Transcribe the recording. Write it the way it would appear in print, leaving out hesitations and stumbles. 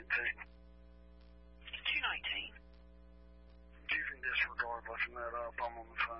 219. You can disregard looking that up. I'm on the phone.